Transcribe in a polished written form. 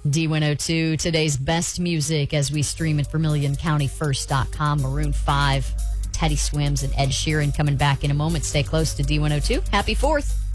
D102, today's best music as we stream it for MillionCountyFirst.com. Maroon 5, Teddy Swims, and Ed Sheeran coming back in a moment. Stay close to D102. Happy 4th.